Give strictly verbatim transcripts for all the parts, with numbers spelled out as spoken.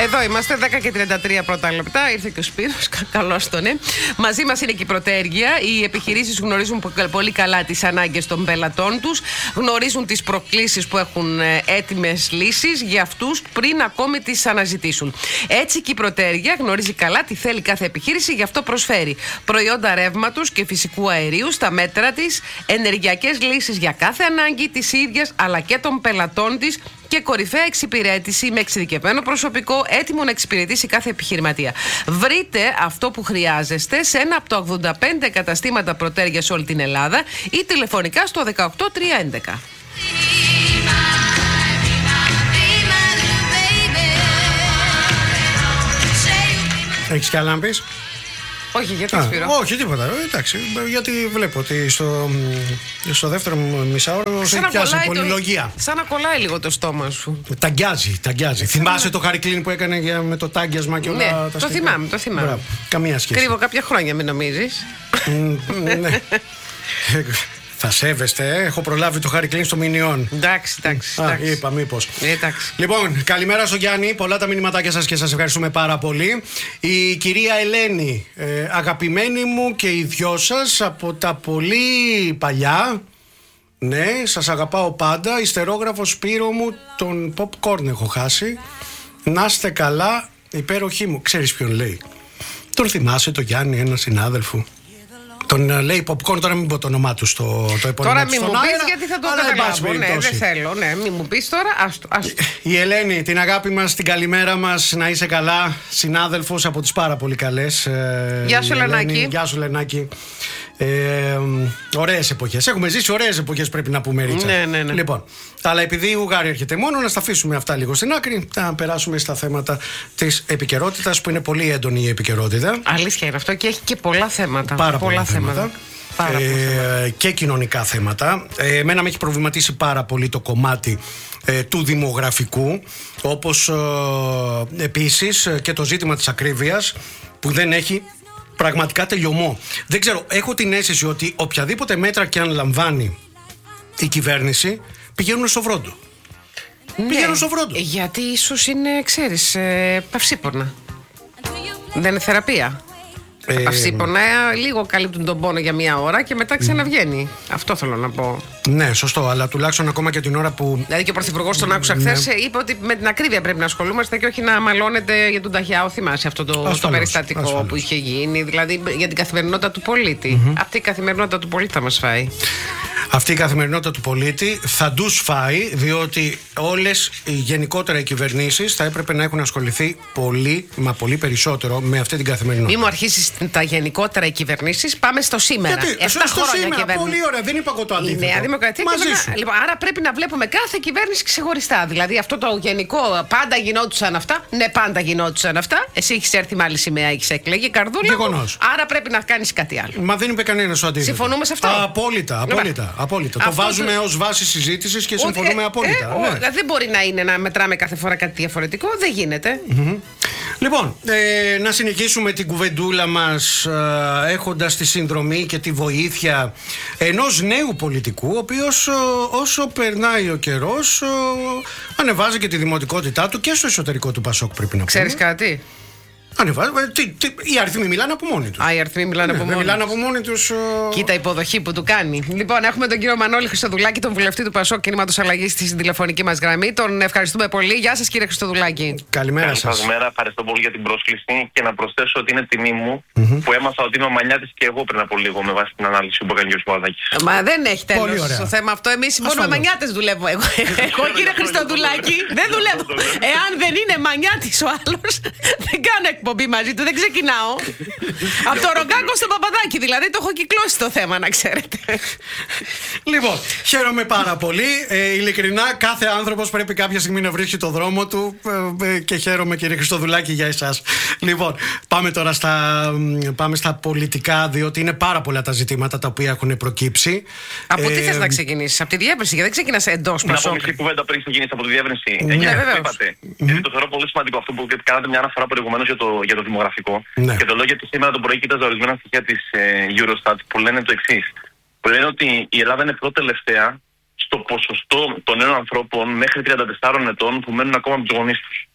Εδώ είμαστε, δέκα και τριάντα τρία πρώτα λεπτά. Ήρθε και ο Σπύρος, καλώς τον ναι. Μαζί μας είναι και η Πρωτέργεια. Οι επιχειρήσεις γνωρίζουν πολύ καλά τις ανάγκες των πελατών τους, γνωρίζουν τις προκλήσεις που έχουν έτοιμες λύσεις για αυτούς πριν ακόμη τις αναζητήσουν. Έτσι και η Πρωτέργεια γνωρίζει καλά τι θέλει κάθε επιχείρηση, γι' αυτό προσφέρει προϊόντα ρεύματος και φυσικού αερίου στα μέτρα της, ενεργειακές λύσεις για κάθε ανάγκη της ίδιας αλλά και των πελατών της και κορυφαία εξυπηρέτηση με εξειδικευμένο προσωπικό έτοιμο να εξυπηρετήσει κάθε επιχειρηματία. Βρείτε αυτό που χρειάζεστε σε ένα από τα ογδόντα πέντε καταστήματα Πρωτέργεια σε όλη την Ελλάδα ή τηλεφωνικά στο δεκαοκτώ τριακόσια έντεκα. Έχεις κι άλλα να πεις? Όχι, γιατί Α, Σπύρο? όχι, τίποτα. Εντάξει, γιατί βλέπω ότι στο, στο δεύτερο μισάωρο σε πιάσει πολυλογία. Το, σαν να κολλάει λίγο το στόμα σου. Ταγκιάζει, ταγκιάζει. Θυμάσαι το Χαρικλίν που έκανε για, με το τάγκιασμα και όλα ναι, τα το σχετικά? θυμάμαι, το θυμάμαι. Μπράβο, καμία σχέση. Κρύβω κάποια χρόνια, μην νομίζεις. Ναι. Θα σέβεστε, έχω προλάβει το Χαρικλίν στο Μινιόν. Εντάξει, εντάξει. Α, είπα, μήπως. Εντάξει. Λοιπόν, καλημέρα στο Γιάννη. Πολλά τα μηνυματάκια σας και σας ευχαριστούμε πάρα πολύ. Η κυρία Ελένη, ε, αγαπημένη μου και οι δυο σας από τα πολύ παλιά. Ναι, σας αγαπάω πάντα. Ιστερόγραφο Σπύρο μου, τον popcorn έχω χάσει. Να είστε καλά, υπέροχή μου. Ξέρεις ποιον λέει? Τον θυμάσαι το Γιάννη, ένα συνάδελφο? Τον uh, λέει popcorn, τώρα μην πω το όνομά του στο το επόμενο. Τώρα μην μου πεις γιατί θα το καταλάβω. Ναι, δεν θέλω, ναι, μην μου πεις τώρα, άστο, άστο. Η Ελένη, την αγάπη μας, την καλημέρα μας, να είσαι καλά. Συνάδελφος από τις πάρα πολύ καλές. Ε, Γεια σου Λενάκη. Γεια σου Λενάκη. Ε, ωραίες εποχές. Έχουμε ζήσει ωραίες εποχές, πρέπει να πούμε, Ρίτσα. Ναι, ναι, ναι. Λοιπόν, αλλά επειδή η Ουγγάρη έρχεται μόνο, να στα αφήσουμε αυτά λίγο στην άκρη. Να περάσουμε στα θέματα της επικαιρότητας, που είναι πολύ έντονη η επικαιρότητα. Αλήθεια είναι αυτό και έχει και πολλά θέματα. Πάρα πολλά, πολλά θέματα. θέματα. Πάρα ε, πολλά. Και κοινωνικά θέματα. Ε, εμένα με έχει προβληματίσει πάρα πολύ το κομμάτι ε, του δημογραφικού, όπως ε, επίσης και το ζήτημα της ακρίβειας, που δεν έχει πραγματικά τελειωμό. Δεν ξέρω, έχω την αίσθηση ότι οποιαδήποτε μέτρα και αν λαμβάνει η κυβέρνηση πηγαίνουν στο βρόντο. Ναι, πηγαίνουν στο βρόντο. Γιατί ίσως είναι, ξέρεις, ε, παυσίπονα. Δεν είναι θεραπεία. Ε, Τα παυσίπονα λίγο καλύπτουν τον πόνο για μία ώρα και μετά ξαναβγαίνει. Mm. Αυτό θέλω να πω. Ναι, σωστό, αλλά τουλάχιστον ακόμα και την ώρα που. Δηλαδή και ο Πρωθυπουργός τον άκουσα χθες, ναι, είπε ότι με την ακρίβεια πρέπει να ασχολούμαστε και όχι να μαλώνεται για τον Ταχιάο. Θυμάσαι αυτό το, ασφαλώς, το περιστατικό ασφαλώς. που είχε γίνει, δηλαδή για την καθημερινότητα του πολίτη. Mm-hmm. Αυτή η καθημερινότητα του πολίτη θα μας φάει. Αυτή η καθημερινότητα του πολίτη θα τους φάει, διότι όλες οι γενικότερα οι κυβερνήσεις θα έπρεπε να έχουν ασχοληθεί πολύ, μα πολύ περισσότερο με αυτή την καθημερινότητα. Μη μου αρχίσεις τα γενικότερα οι κυβερνήσεις, πάμε στο σήμερα. Γιατί, εφτά στο χρόνια σήμερα, κυβέρνηση. πολύ ωραία, δεν είπα εγώ το αντίθετο. Η Νέα Δημοκρατία μαζί και σου. Λοιπόν, άρα πρέπει να βλέπουμε κάθε κυβέρνηση ξεχωριστά. Δηλαδή αυτό το γενικό, πάντα γινόντουσαν αυτά. Ναι, πάντα γινόντουσαν αυτά. Εσύ έχεις έρθει με άλλη σημαία, έχεις εκλεγεί, καρδούλα. Γεγονός. Άρα πρέπει να κάνεις κάτι άλλο. Μα δεν είπε κανένα το αντίθετο. Συμφωνούμε σε αυτό? Απόλυτα, απόλυτα. απόλυτα. Το βάζουμε το... ως βάση συζήτησης και συμφωνούμε ε, απόλυτα. Ε, ναι. Δεν μπορεί να είναι να μετράμε κάθε φορά κάτι διαφορετικό. Δεν γίνεται. Mm-hmm. Λοιπόν, ε, να συνεχίσουμε την κουβεντούλα μας ε, έχοντας τη συνδρομή και τη βοήθεια ενός νέου πολιτικού, ο οποίος ε, όσο περνάει ο καιρός ε, ανεβάζει και τη δημοτικότητά του και στο εσωτερικό του Πασόκ, πρέπει να πούμε. Ξέρεις κάτι? Ανεβάζει, τι, τι, οι αριθμοί μιλάνε από μόνοι τους. Α, οι αριθμοί μιλάνε, ναι, από, μόνοι μιλάνε από μόνοι τους. Uh... Κοίτα υποδοχή που του κάνει. Λοιπόν, έχουμε τον κύριο Μανώλη Χριστοδουλάκη, τον βουλευτή του Πασόκ Κινήματος Αλλαγής, στη τηλεφωνική μας γραμμή. Τον ευχαριστούμε πολύ. Γεια σας, κύριε Χριστοδουλάκη. Καλημέρα σας. Καλημέρα, ευχαριστώ πολύ για την πρόσκληση και να προσθέσω ότι είναι τιμή μου mm-hmm. που έμαθα ότι είμαι μανιάτης και εγώ πριν από λίγο με βάση την ανάλυση που έκανε ο κ. Παπαδάκης. Μα δεν έχει τέλος το θέμα αυτό. Εμείς μόνο με μανιάτες δουλεύουμε. Εγώ, εγώ κύριε Χριστοδουλάκη, δεν δουλεύω. Εάν δεν είναι μανιάτης ο άλλος, δεν κάνω εκπομπή μαζί του, δεν ξεκινάω. Από το Ρογκάκο στο Παπαδάκι, δηλαδή το έχω κυκλώσει το θέμα, να ξέρετε. Λοιπόν, χαίρομαι πάρα πολύ. Ε, ειλικρινά, κάθε άνθρωπος πρέπει κάποια στιγμή να βρίσκει το δρόμο του ε, ε, και χαίρομαι, κύριε Χριστοδουλάκη, για εσάς. Λοιπόν, πάμε τώρα στα, πάμε στα πολιτικά, διότι είναι πάρα πολλά τα ζητήματα τα οποία έχουν προκύψει. Από ε, τι θες να ξεκινήσεις, από τη διεύρυνση, γιατί δεν ξεκινάς εντός Πασόκ? Να πω μισή κουβέντα πριν ξεκινήσει από τη διεύρυνση. Ναι, ναι, βεβαίως. Είπατε, mm-hmm. γιατί το θεωρώ πολύ σημαντικό αυτό που κάνατε μια αναφορά προηγουμένως για το, για το δημογραφικό. Ναι. Και το λέω γιατί σήμερα το πρωί κοίταζα ορισμένα στοιχεία της ε, Eurostat που λένε το εξής. Που λένε ότι η Ελλάδα είναι πρώτη τελευταία στο ποσοστό των νέων ανθρώπων μέχρι τριάντα τεσσάρων ετών που μένουν ακόμα με τους γονείς τους. Το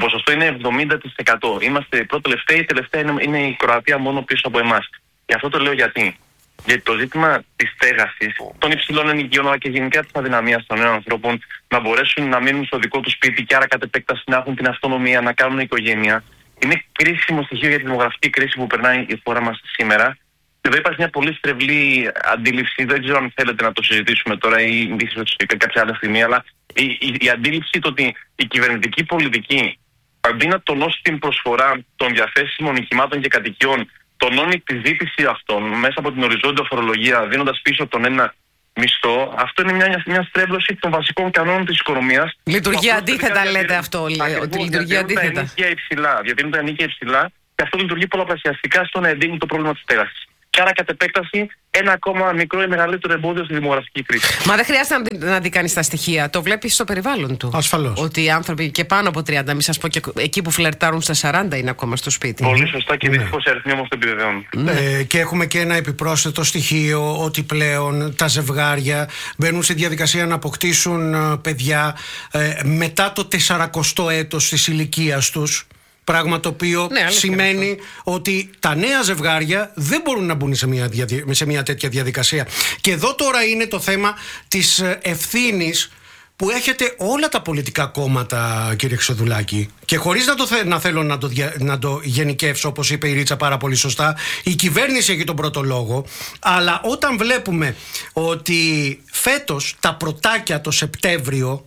ποσοστό είναι εβδομήντα τοις εκατό. Είμαστε πρώτο-τελευταίοι, η τελευταία είναι, είναι η Κροατία μόνο πίσω από εμάς. Και αυτό το λέω γιατί. Γιατί το ζήτημα της στέγασης, των υψηλών ενοικιών αλλά και γενικά της αδυναμίας των νέων ανθρώπων να μπορέσουν να μείνουν στο δικό τους σπίτι και άρα κατ' επέκταση να έχουν την αυτονομία, να κάνουν οικογένεια, είναι κρίσιμο στοιχείο για τη δημογραφική κρίση που περνάει η χώρα μας σήμερα. Και εδώ υπάρχει μια πολύ στρεβλή αντίληψη, δεν ξέρω αν θέλετε να το συζητήσουμε τώρα ή κάποια άλλη στιγμή, αλλά η, η, η αντίληψη το ότι η κυβερνητική πολιτική αντί να τονώσει την προσφορά των διαθέσιμων νοικημάτων και κατοικιών, τονώνει τη ζήτηση αυτών μέσα από την οριζόντια φορολογία, δίνοντας πίσω τον ένα μισθό. Αυτό είναι μια, μια στρέβλωση των βασικών κανόνων της οικονομίας. Λειτουργεί αντίθετα, λέτε αυτό. Ότι λειτουργεί αντίθετα. Διατηρούν τα ενίκια υψηλά και αυτό λειτουργεί πολλαπλασιαστικά στο να εντείνει το πρόβλημα της στέγασης. Και άρα κατ' επέκταση ένα ακόμα μικρό ή μεγαλύτερο εμπόδιο στη δημογραφική κρίση. Μα δεν χρειάζεται να, να δει κανείς τα στοιχεία. Το βλέπει στο περιβάλλον του. Ασφαλώς. Ότι οι άνθρωποι και πάνω από τριάντα, μην σας πω και εκεί που φλερτάρουν στα σαράντα είναι ακόμα στο σπίτι. Πολύ σωστά και δυστυχώς οι αριθμοί όμως το επιβεβαιώνουν. Ναι. Ε, και έχουμε και ένα επιπρόσθετο στοιχείο ότι πλέον τα ζευγάρια μπαίνουν στη διαδικασία να αποκτήσουν ε, παιδιά ε, μετά το τεσσαρακοστό έτος της ηλικίας τους. Πράγμα το οποίο ναι, σημαίνει ότι τα νέα ζευγάρια δεν μπορούν να μπουν σε μια, σε μια τέτοια διαδικασία. Και εδώ τώρα είναι το θέμα της ευθύνης που έχετε όλα τα πολιτικά κόμματα, κύριε Χρυστοδουλάκη. Και χωρίς να, το θε, να θέλω να το, να το γενικεύσω, όπως είπε η Ρίτσα πάρα πολύ σωστά, η κυβέρνηση έχει τον πρώτο λόγο. Αλλά όταν βλέπουμε ότι φέτος τα πρωτάκια το Σεπτέμβριο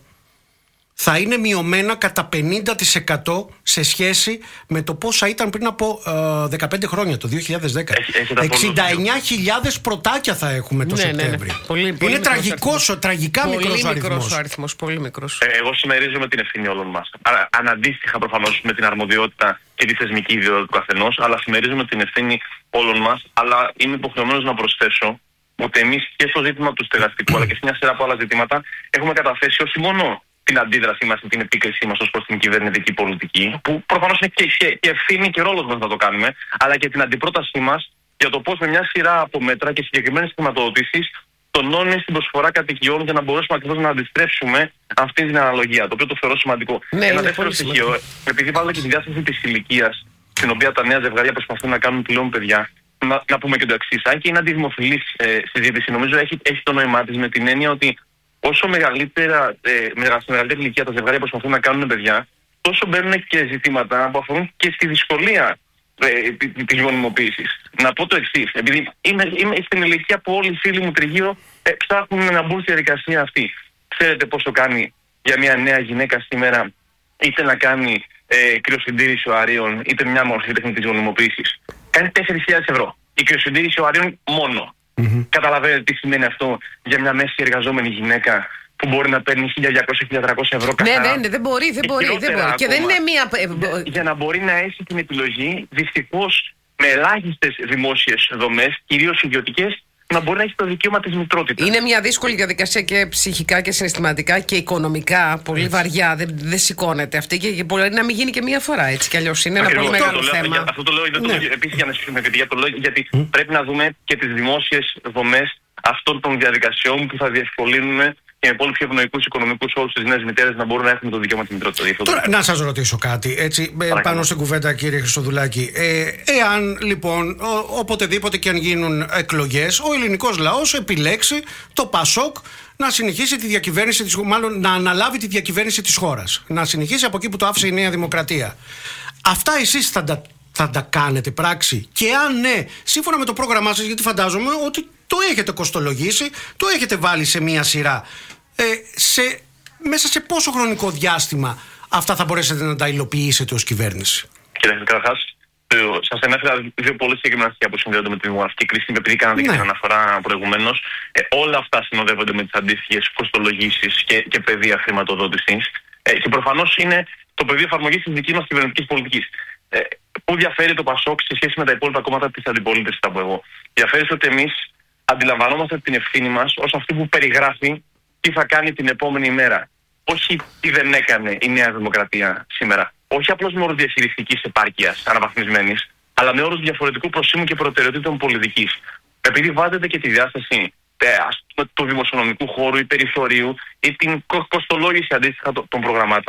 θα είναι μειωμένα κατά πενήντα τοις εκατό σε σχέση με το πόσα ήταν πριν από ε, δεκαπέντε χρόνια, το δύο χιλιάδες δέκα. εξήντα εννιά χιλιάδες πρωτάκια θα έχουμε το ναι, Σεπτέμβριο. Ναι, ναι. Πολύ, πολύ είναι τραγικός, τραγικά πολύ μικρός μικρός αριθμός. Ο αριθμός. Πολύ μικρός. Ε, εγώ συμμερίζομαι την ευθύνη όλων μας. Αναντίστοιχα προφανώς με την αρμοδιότητα και τη θεσμική ιδιότητα του καθενός, αλλά συμμερίζομαι την ευθύνη όλων μας. Αλλά είμαι υποχρεωμένος να προσθέσω ότι εμείς και στο ζήτημα του στεγαστικού, αλλά και σε μια σειρά από άλλα ζητήματα, έχουμε καταθέσει όχι μόνο την αντίδρασή μας και την επίκρισή μας ως προς την κυβερνητική πολιτική, που προφανώς είναι και, και, και ευθύνη και ρόλος μας να το κάνουμε, αλλά και την αντιπρότασή μας για το πώς με μια σειρά από μέτρα και συγκεκριμένες χρηματοδοτήσεις τονώνει στην προσφορά κατοικιών για να μπορέσουμε ακριβώς να αντιστρέψουμε αυτή την αναλογία, το οποίο το θεωρώ σημαντικό. Ναι, ένα δεύτερο στοιχείο, επειδή βάλω και τη διάσταση της ηλικίας, στην οποία τα νέα ζευγάρια προσπαθούν να κάνουν πλέον παιδιά, να, να πούμε και το εξής. Αν και είναι αντιδημοφιλής ε, συζήτηση, νομίζω έχει, έχει το νόημά της με την έννοια ότι όσο μεγαλύτερα, ε, σε μεγαλύτερη ηλικία τα ζευγάρια προσπαθούν να κάνουν παιδιά, τόσο μπαίνουν και ζητήματα που αφορούν και στη δυσκολία ε, της γονιμοποίησης. Να πω το εξής, επειδή είμαι, είμαι στην ηλικία που όλοι οι φίλοι μου τριγύρω ε, ψάχνουν να μπουν στη διαδικασία αυτή. Ξέρετε πόσο κάνει για μια νέα γυναίκα σήμερα είτε να κάνει ε, κρυοσυντήρηση οαρίων, είτε μια μορφή τεχνητής γονιμοποίησης? Κάνει τέσσερις χιλιάδες ευρώ. Η κρυοσυντήρηση οαρίων μόνο. Mm-hmm. Καταλαβαίνετε τι σημαίνει αυτό για μια μέση εργαζόμενη γυναίκα που μπορεί να παίρνει χίλια διακόσια με χίλια τριακόσια ευρώ καθαρά? Ναι, ναι, δεν μπορεί, δεν μπορεί, δεν μπορεί. Και δεν είναι μία... Για, για να μπορεί να έχει την επιλογή, δυστυχώς με ελάχιστες δημόσιες δομές, κυρίως ιδιωτικές, να μπορεί να έχει το δικαίωμα της μητρότητας. Είναι μια δύσκολη διαδικασία και ψυχικά και συναισθηματικά και οικονομικά, πολύ έτσι βαριά. Δεν, δεν σηκώνεται αυτή και μπορεί να μην γίνει και μία φορά, έτσι κι αλλιώς. Είναι ένα πολύ μεγάλο το θέμα. Λέω, αυτό το λέω, ναι. το λέω επίσης για να συμφωνήσουμε, για το λέω, γιατί mm. πρέπει να δούμε και τις δημόσιες δομές αυτών των διαδικασιών που θα διευκολύνουν και με πολύ πιο ευνοϊκούς οικονομικούς όρους στις νέες μητέρες να μπορούν να έχουν το δικαίωμα της μητρότητας. Τώρα, να σας ρωτήσω κάτι, έτσι, Παρακαλώ. πάνω στην κουβέντα, κύριε Χρυστοδουλάκη. Ε, εάν λοιπόν, ο, οποτεδήποτε και αν γίνουν εκλογές, ο ελληνικός λαός επιλέξει το ΠΑΣΟΚ να συνεχίσει τη διακυβέρνηση της, μάλλον να αναλάβει τη διακυβέρνηση της χώρας, να συνεχίσει από εκεί που το άφησε η Νέα Δημοκρατία. Αυτά εσείς θα τα, θα τα κάνετε πράξη? Και αν ναι, σύμφωνα με το πρόγραμμά σας, γιατί φαντάζομαι ότι το έχετε κοστολογήσει, το έχετε βάλει σε μία σειρά. Ε, σε, μέσα σε πόσο χρονικό διάστημα αυτά θα μπορέσετε να τα υλοποιήσετε ως κυβέρνηση? Κύριε, καταρχάς, σας ανέφερα δύο πολύ συγκεκριμένα στοιχεία που συνδέονται με τη δημογραφική κρίση, επειδή κάνατε και την αναφορά προηγουμένως. Ε, όλα αυτά συνοδεύονται με τις αντίστοιχες κοστολογήσεις και, και πεδία χρηματοδότησης. Ε, και προφανώς είναι το πεδίο εφαρμογής της δικής μας κυβερνητικής πολιτικής. Ε, πού διαφέρει το ΠΑΣΟΚ σε σχέση με τα υπόλοιπα κόμματα της αντιπολίτευσης, θα πω εγώ? Διαφέρει ότι εμείς αντιλαμβανόμαστε την ευθύνη μας ως αυτή που περιγράφει τι θα κάνει την επόμενη μέρα. Όχι τι δεν έκανε η Νέα Δημοκρατία σήμερα. Όχι απλώς με όρους διαχειριστικής επάρκειας αναβαθμισμένης, αλλά με όρους διαφορετικού προσήμου και προτεραιοτήτων πολιτικής. Επειδή βάζετε και τη διάσταση του δημοσιονομικού χώρου ή περιθωρίου ή την κοστολόγηση αντίστοιχα των προγραμμάτων,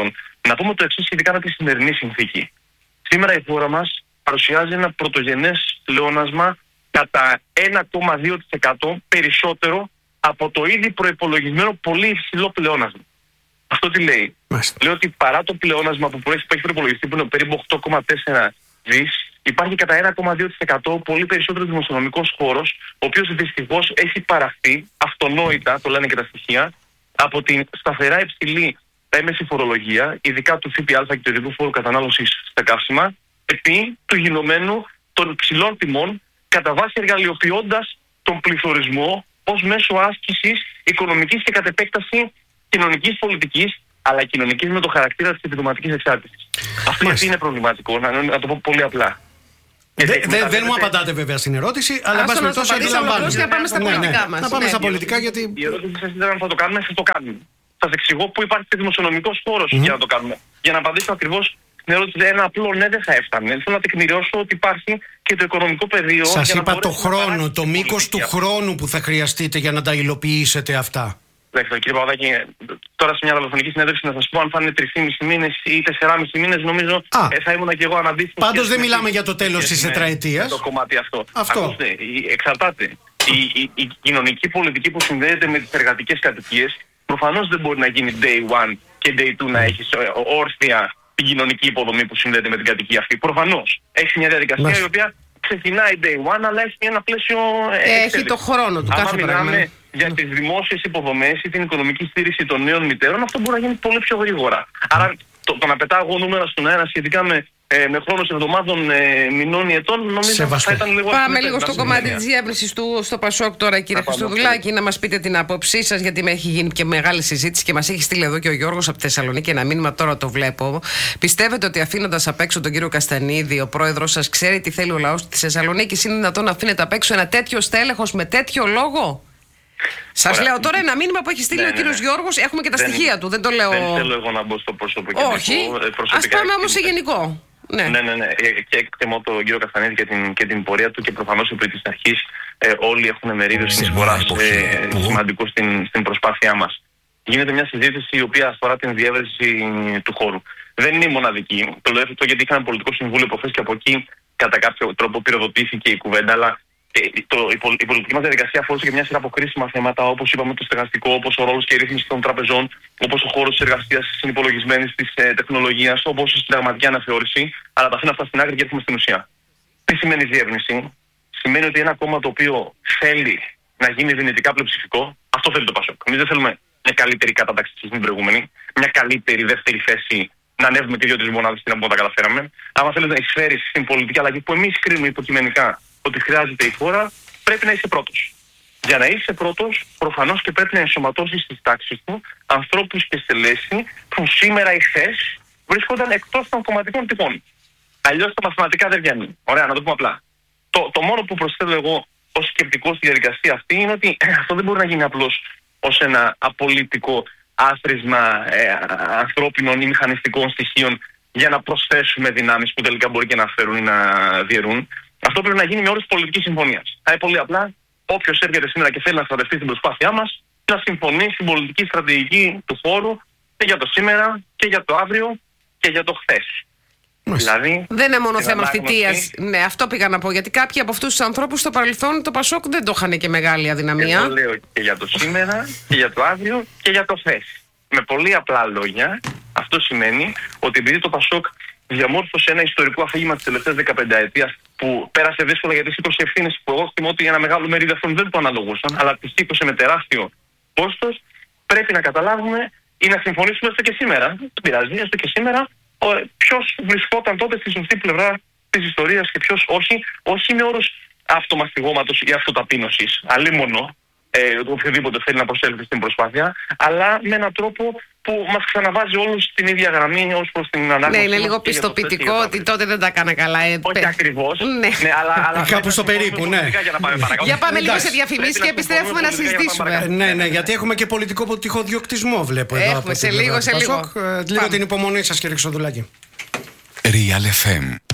Να πούμε το εξής σχετικά με τη σημερινή συνθήκη. Σήμερα η χώρα μας παρουσιάζει ένα πρωτογενές πλεόνασμα κατά ένα κόμμα δύο τοις εκατό περισσότερο από το ήδη προϋπολογισμένο πολύ υψηλό πλεόνασμα. Αυτό τι λέει? Μάλιστα. Λέει ότι παρά το πλεόνασμα που, που έχει προϋπολογιστεί, που είναι περίπου οκτώ κόμμα τέσσερα δις, υπάρχει κατά ένα κόμμα δύο τοις εκατό πολύ περισσότερο δημοσιονομικός χώρος, ο οποίος δυστυχώς έχει παραχθεί αυτονόητα, το λένε και τα στοιχεία, από την σταθερά υψηλή έμεση φορολογία, ειδικά του ΦΠΑ και του ειδικού φόρου κατανάλωσης στα καύσιμα, επί του γινωμένου των ψηλών τιμών, κατά βάση εργαλειοποιώντας τον πληθωρισμό ως μέσο άσκησης οικονομικής και κατ' επέκταση κοινωνικής πολιτικής, αλλά κοινωνικής με το χαρακτήρα της επιδοματικής εξάρτησης. Αυτό γιατί είναι προβληματικό, να, να το πω πολύ απλά. Δε, δε, δεν μου απαντάτε βέβαια στην ερώτηση, αλλά εν πάση περιπτώσει αντιλαμβάνομαι. Να πάμε στα πολιτικά μας. Να πάμε στα πολιτικά, γιατί. Η ερώτηση σας ήταν αν θα το κάνουμε, θα το κάνουμε. Σας εξηγώ πού υπάρχει δημοσιονομικός χώρος για να το κάνουμε. Για να απαντήσω ακριβώς στην ερώτηση, ένα απλό ναι δεν θα έφτανε. Θέλω να τεκμηριώσω ότι υπάρχει και το οικονομικό πεδίο. Σας είπα το χρόνο, το μήκος του χρόνου που θα χρειαστείτε για να τα υλοποιήσετε αυτά. Δέστε, κύριε Παπαδάκη, τώρα σε μια ραδιοφωνική συνέντευξη να σας πω αν θα είναι τρεις και μισό μήνες ή τεσσεράμισι μήνες, νομίζω ε, θα ήμουν και εγώ αναντίστοιχος. Πάντως δεν μιλάμε για το τέλος της τετραετίας. Το κομμάτι αυτό. αυτό. Ακούστε, εξαρτάται. Η, η, η κοινωνική πολιτική που συνδέεται με τις εργατικές κατοικίες προφανώς δεν μπορεί να γίνει day one και day two να έχεις όρθια την κοινωνική υποδομή που συνδέεται με την κατοικία αυτή. Προφανώς έχει μια διαδικασία Μάλιστα. η οποία ξεκινάει day one, αλλά έχει ένα πλαίσιο εξέλιξης. Έχει το χρόνο του κάθε πράγμα. Για τις δημόσιες υποδομές ή την οικονομική στήριξη των νέων μητέρων, αυτό μπορεί να γίνει πολύ πιο γρήγορα. Άρα το, το να πετάω νούμερα στον αέρα σχετικά με, ε, με χρόνους εβδομάδων, ε, μηνών ή ετών, νομίζω Σεβαστό. θα ήταν λίγο. Πάμε λίγο στο κομμάτι της διεύρυνσης του στο Πασόκ τώρα, κύριε Χριστοδουλάκη, να μας πείτε την άποψή σας, γιατί με έχει γίνει και μεγάλη συζήτηση και μας έχει στείλει εδώ και ο Γιώργος από τη Θεσσαλονίκη ένα μήνυμα, τώρα το βλέπω. Πιστεύετε ότι αφήνοντας απ' έξω τον κύριο Καστανίδη, ο πρόεδρος σας ξέρει τι θέλει ο λαός της Θεσσαλονίκης? Είναι δυνατόν να αφήνετε απ' έξω ένα τέτοιο στέλεχος με τέτοιο λόγο? Σας λέω τώρα ένα μήνυμα που έχει στείλει ναι, ο κύριος ναι. Γιώργος. Έχουμε και τα δεν, στοιχεία του. Δεν το λέω. Δεν θέλω εγώ να μπω στο προσωπικό. Όχι. Ας πάμε όμως σε γενικό. Ναι, ναι, ναι. ναι. Και εκτιμώ τον κύριο Καστανίδη και την, και την πορεία του και προφανώς επί της αρχής ε, όλοι έχουν μερίδιο συνεισφοράς ε, σημαντικό στην, στην προσπάθειά μας. Γίνεται μια συζήτηση η οποία αφορά την διεύρυνση του χώρου. Δεν είναι η μοναδική. Το λέω αυτό γιατί είχαμε πολιτικό συμβούλιο προχθές και από εκεί κατά κάποιο τρόπο πυροδοτήθηκε η κουβέντα, αλλά Το, η, η πολιτική μας διαδικασία αφορούσε και μια σειρά από κρίσιμα θέματα, όπως είπαμε το στεγαστικό, όπως ο ρόλος και η ρύθμιση των τραπεζών, όπως ο χώρος της εργασίας συνυπολογισμένης της ε, τεχνολογίας, όπως η συνταγματική αναθεώρηση. Αλλά τα αφήνω αυτά στην άκρη και έρχομαι στην ουσία. Τι σημαίνει διεύρυνση? Σημαίνει ότι ένα κόμμα το οποίο θέλει να γίνει δυνητικά πλειοψηφικό, αυτό θέλει το Πασόκ. Εμείς δεν θέλουμε μια καλύτερη κατάταξη στην προηγούμενη, μια καλύτερη δεύτερη θέση, να ανέβουμε και δύο-τρεις μονάδες στην οποία τα καταφέραμε. Αν θέλει να εισφέρει στην πολιτική αλλαγή που εμείς κρίνουμε υποκειμενικά ότι χρειάζεται η χώρα, πρέπει να είσαι πρώτος. Για να είσαι πρώτος, προφανώς και πρέπει να ενσωματώσεις στις τάξεις του ανθρώπους και στελέχη που σήμερα ή χθες βρίσκονταν εκτός των κομματικών τυπών. Αλλιώς τα μαθηματικά δεν βγαίνουν. Ωραία, να το πούμε απλά. Το, το μόνο που προσθέτω εγώ ως σκεπτικός στη διαδικασία αυτή είναι ότι αυτό δεν μπορεί να γίνει απλώς ως ένα απολυτικό άθροισμα ε, ανθρώπινων ή μηχανιστικών στοιχείων για να προσθέσουμε δυνάμεις που τελικά μπορεί και να φέρουν ή να διαιρούν. Αυτό πρέπει να γίνει με όρους πολιτικής συμφωνίας. Θα είναι πολύ απλά, όποιος έρχεται σήμερα και θέλει να στρατευτεί στην προσπάθειά μας, να συμφωνεί στην πολιτική στρατηγική του χώρου και για το σήμερα και για το αύριο και για το χθες. Δηλαδή, δεν είναι μόνο θέμα θητείας. Ναι, αυτό πήγα να πω. Γιατί κάποιοι από αυτούς τους ανθρώπους στο παρελθόν το Πασόκ δεν το είχαν και μεγάλη αδυναμία. Και το λέω και για το σήμερα και για το αύριο και για το χθες. Με πολύ απλά λόγια, αυτό σημαίνει ότι επειδή το Πασόκ διαμόρφωσε ένα ιστορικό αφήγημα της τελευταίας δεκαπενταετίας που πέρασε δύσκολα γιατί σήκωσε ευθύνες που εγώ εκτιμώ ότι ένα μεγάλο μερίδιο αυτών δεν το αναλογούσαν, αλλά τη σήκωσε με τεράστιο κόστος, πρέπει να καταλάβουμε ή να συμφωνήσουμε έστω και σήμερα. Δεν πειράζει, έστω και σήμερα, ποιος βρισκόταν τότε στη σωστή πλευρά της ιστορίας και ποιος όχι, όχι με όρους αυτομαστιγώματος ή αυτοταπείνωσης, αλίμονο, ε, οποιοδήποτε θέλει να προσέλθει στην προσπάθεια, αλλά με έναν τρόπο που μας ξαναβάζει όλους στην ίδια γραμμή ως προς την ανάγκη. Ναι, είναι λίγο πιστοποιητικό ότι τότε δεν τα κάνα καλά. Ε, όχι ακριβώς. Ναι. Ναι, αλλά, αλλά κάπου στο περίπου, ναι. Για, να πάμε για πάμε λίγο σε διαφημίσεις και επιστρέφουμε να συζητήσουμε. Ναι, ναι, γιατί έχουμε και πολιτικό τυχοδιοκτισμό, βλέπω εδώ. Έχουμε σε λίγο, σε λίγο. Λίγο την υπομονή σας, κύριε Χριστοδουλάκη. Real εφ εμ